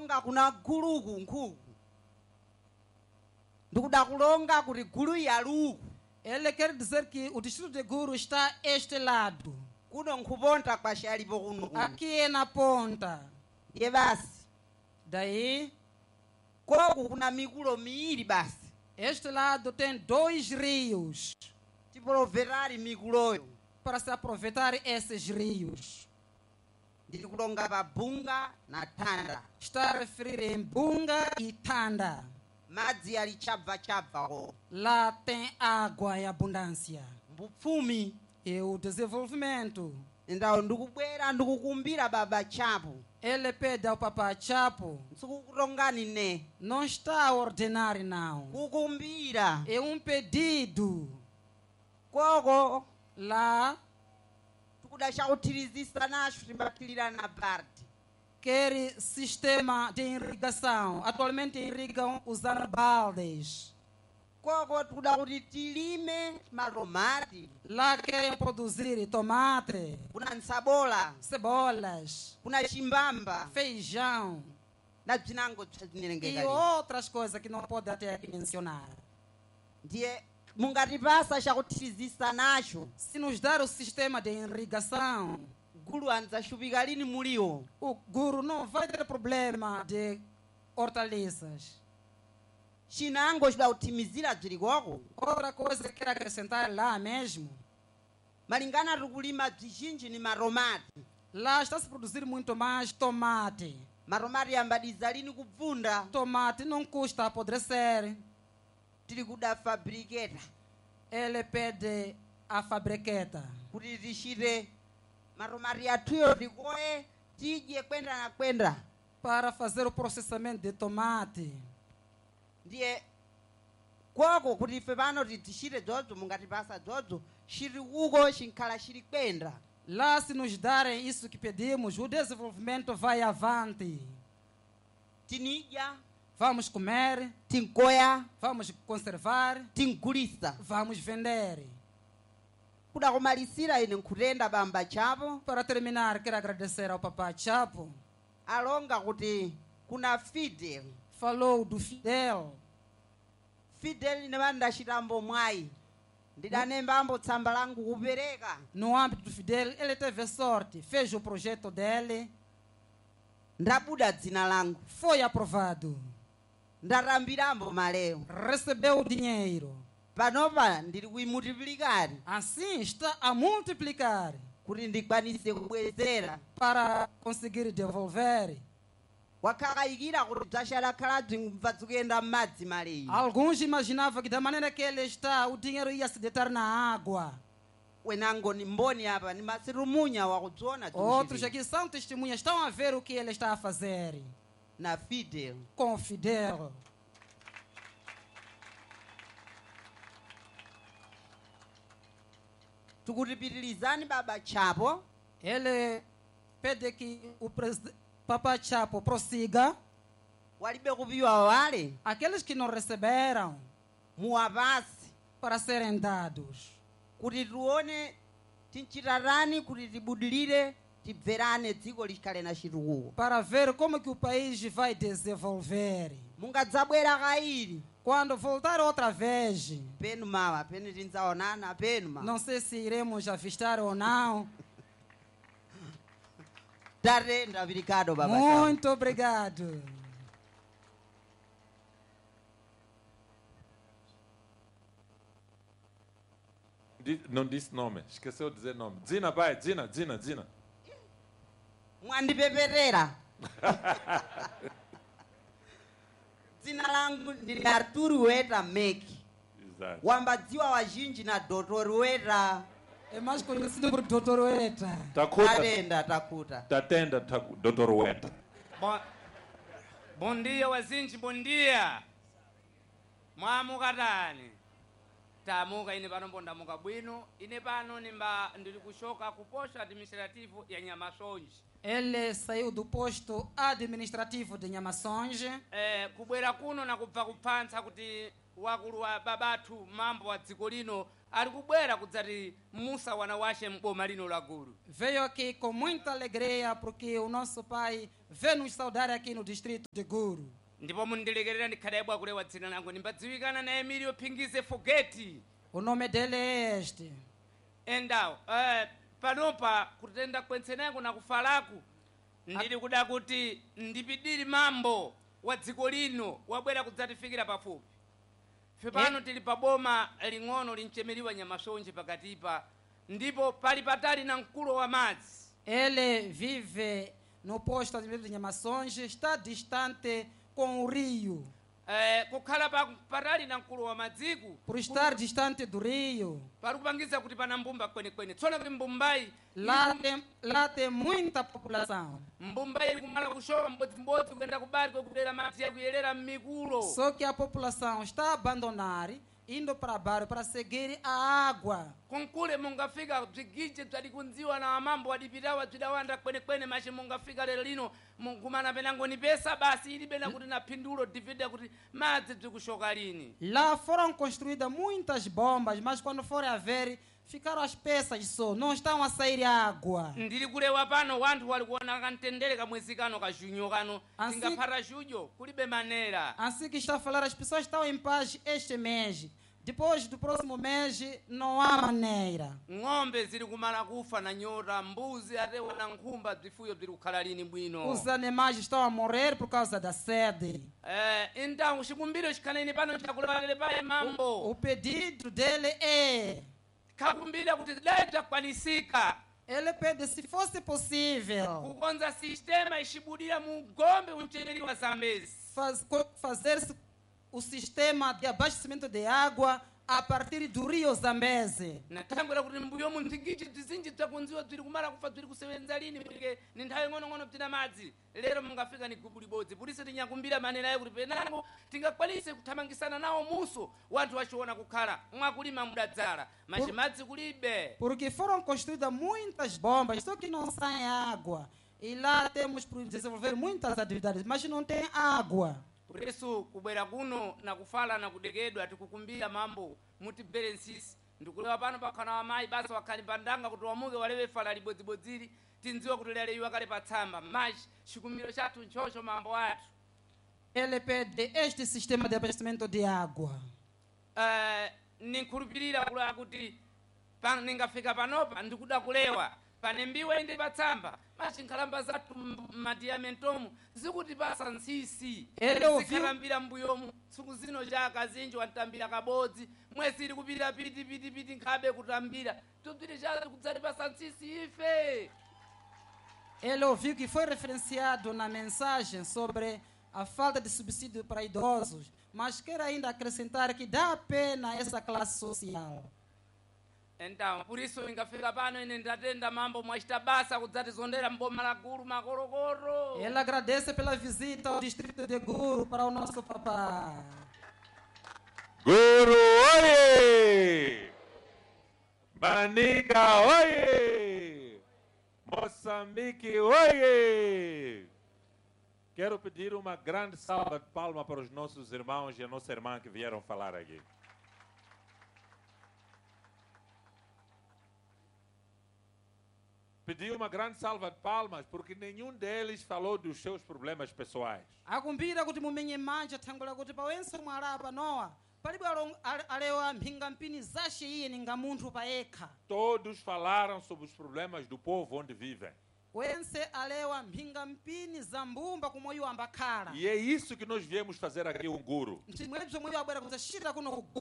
monga kuna guluku nkhuku ndikuda kulonga kuti gulu yaluku. Ele quer dizer que o distrito de Guru está a este lado. Kuno nkhuponta kwashi alipo kuno. Aqui é na ponta. Ndiye basi Daí, koku kuna mikulo miwiri basi este lado tem 2 rios tiproverari mikuloyo. para se aproveitar esses rios. Ndiri kulonga pa Bunga na Thanda. Está a referir em Bunga e Tanda. Madzi ali chabva ko. Lá tem água e abundância. Mbupfumi E o desenvolvimento. ndawo ndikubwera ndikukumbira baba Chapo. Ele pede ao Papa Chapo. Sikukulongani ne. Não está a ordenar, não. Kukumbira. É um pedido. Koko Lá, tikuda chauthirizisa nacho timbaphirira na party. quer sistema de irrigação. Atualmente irrigam usando baldes. Koko tikuda kuti tilime matomati. Lá querem produzir tomate, Kuna nsabola. cebolas, Kuna chimbamba. feijão Na bzinango e bzinenengeka. outras coisas que não pode até aqui mencionar. Ndiye mungatipasa chakuthirizisa nacho. Se nos dar o sistema de irrigação, Gulu anzashupika lini muliwo. o Guru não vai ter problema de hortaliças. Chinango chida kuthimizira bziri kwako. Outra coisa que quero acrescentar lá mesmo, Malingana tikulima bzizhinji ni matomati. lá está se produzir muito mais tomate. Matomati yambadiza lini kubvunda. Tomate não custa apodrecer. Tiri kuda fabricata. Ele pede a fabriqueta Kuti tichite matomati athuyo tikoye tidye kwenda na kwenda. para fazer o processamento de tomate. Ndiye koko kuti ife pano tichite dzodzo mungatipasa dzodzo chiri kuko chinkhala chiri kwenda. Lá, se nos darem isso que pedimos, o desenvolvimento vai avante. Tinidya, Vamos comer, tinkoya, vamos conservar, tingulisa. vamos vender. Kuda kumalisira ine nkutenda bamba Chapo. Para terminar, quero agradecer ao Papa Chapo. Alonga kuti kuna Fidel. Falou do Fidel. Fidel ine vandachitambo mwayi. Ndidanembambo tsamba langu kupereka. No âmbito do Fidel, ele teve sorte, fez o projeto dele, Ndabuda dzina langu. foi aprovado, Ndarambirambo maleo. recebeu o dinheiro. Panopa ndiri kuimultiplikari Assim está a multiplicar kuti ndikwanise kubwezera. para conseguir devolver. Wakakayikira kuti bzachalakhala bzingubva zikuyenda m'madzi maleyi. Alguns imaginavam que da maneira que ele está, o dinheiro ia se deitar na água. Wenango ni mboni apa ni masirumunya wakudziona Outros aqui são testemunhas, estão a ver o que ele está a fazer na Fidel. com o Fidel. Tikutipitilizani baba Chapo. Ele pede que o Papa Chapo prossiga. Walibe kupiwa wale Aqueles que não receberam, muwapasi para serem dados. kuti tione tinchitarani kuti tibudilire tibverane dziko likhale na chitukuko. Para ver como que o país vai desenvolver. Mungadzabwera kairi Quando voltar outra vez, penu mawa penu tinzaonana penu mawa. não sei se iremos avistar ou não. Tatenda obrigado baba Chapo. Muito obrigado. Não disse nome, esqueceu de dizer nome. Dzina, pai, Dzina. Mwandipeperera. Dzina langu ndili Arturu Weta Meki. Exato. Wambadziwa wazhinji na Dr. Weta. É mais conhecido por Dr. Weta. Takuta, Tatenda takuta. tatenda, Dr. Weta. Bom dia, wazinji, bom dia. Mwamuka tani. Tamuka ine pano mpondamuka bwino. Ine pano ndili kushoka ku posto administrativo ya Nyamasonji. Ele saiu do posto administrativo de Nhamaçonge kubwera kuno na kubva kuphansa kuti wakulu wa babatu mambo wa dziko lino ali kubwera kudzati musa wana washe m'boma lino la Gulu. veio aqui com muita alegria porque o nosso pai veio nos saudar aqui no distrito de Guru. Ndipo mundilekerera ndikhale bwa kulewa dzina langu nimbadziwikana na Emilio Phingise Fogeti. O nome dele é este. Endawo panopa kutenda kwenseneko na kufalaku ndili kuda kuti ndipidiri mambo wa dziko lino wabwera kudzatifikira pafupi. Fe pano tili pa boma ling'ono linchemeriwa Nyamaçonje pakatipa ndipo pali patali na mkulo wa madzi. Ele vive no posto administrativo de Nhamaçonge, está distante com o rio. Kukhala patali na mkulo wa madziku Por estar distante do rio, pakupangiza kuti pana mbumba kwenekwene. Tsono kuti mbumbayi lá tem muita população. mbumbayi kumala kushoka mbodzimbodzi kuyenda kubali kwekutera madzi yakuyerera m'mikulo. Só que a população está a abandonar, indo para bairro para seguir a água. Kunkule mungafika bzigije bzali kunziwa na mambo adipitawa bzidawanda kwenekwene machi mungafika lero lino kumana penango ni pesa basi ili bena kuti na phindulo divida kuti madzi bzikushoka lini. Lá foram construídas muitas bombas, mas quando forem a ver, ficaram as peças só, não estão a sair água. Ndili kulewa pano wanthu wali kuona kantendere kamwezi kano kajunyo kano Assim- tingaphata jujo kulibe manera. Assim que está a falar, as pessoas estão em paz este mês. Depois do próximo mês, não há maneira. Ng'ombe zili kumala kufa na nyota, mbuzi atewa na nkhumba bzifuyo bzili kukhala lini bwino. Os animais estão a morrer por causa da sede. Então chikumbiro chikhaleni pano chakulewalele paye mambo. O pedido dele é... Kakumbira kuti leta kwanisika Ele pede, se fosse possível, kukonza sistema ishibudira mu gombe umcheneri wa Zambezi. fazer o sistema de abastecimento de água a partir do rio Zambeze. Natangura kuti mbuyo mu nthingiti bzizinji bzakunziwa bziri kumala kufa bziri kusewenza lini porque ni nthawi ng'onong'ono bzina madzi. Lero mungafika ni gubu libodzi. Pulisi tinyakumbira manera yayo kuti penango tingakwanise kuthamangisana nawo muso wanthu wachiona kukhala mwakulima mudadzala machi madzi kulibe. Porque foram construídas muitas bombas, só que não sai água. E lá temos para desenvolver muitas atividades, mas não tem água. Por isso kubwera kuno na kufala na kudekedwa tikukumbira mambo mutibere nsisi ndikulewa pano pakhana wamayi basi wakhali pandanga kuti wamuke walewe fala libodzibodziri tinziwa kuti laleyiwa kale patsamba machi chikumbiro chathu nchosho mambo athu. Ele pede este sistema de abastecimento de água. Ninkhulupirira kula kuti ningafika panopa ndikuda kulewa pane mbiwe indi patsamba machi nkhalamba zathu madiamentomu zikuti pasa nsisi zikhalambira mbuyomu tsiku zino chaka zinji wantambira kabodzi mwezi ili kupirira piti nkhabe kutambira tubziri chati kudzati pasa nsisi ife. Ele ouviu que foi referenciado na mensagem sobre a falta de subsídio para idosos, mas quer ainda acrescentar que dá a pena essa classe social. Então, por isso ingafika pano ine ndatenda mambo mwachita basa kudzatizondera mboma la Gulu makorokoro. Ele agradece pela visita ao distrito de Guru para o nosso papá. Guru, oye! Manica, oye! Moçambique, oye! Quero pedir uma grande salva de palmas para os nossos irmãos e a nossa irmã que vieram falar aqui. Pedi uma grande salva de palmas porque nenhum deles falou dos seus problemas pessoais. Akumbira kuti mumenye manja thangula kuti pawenso mwala panowa palibe alewa mphinga mpini zace iye ninga munthu paekha. Todos falaram sobre os problemas do povo onde vivem. Wense alewa mphinga mpini za mbumba kumwe iwo ambakhala. E é isso que nós viemos fazer aqui em Gulu. Ntimwebzo mwe abwera kudzachita kuno ku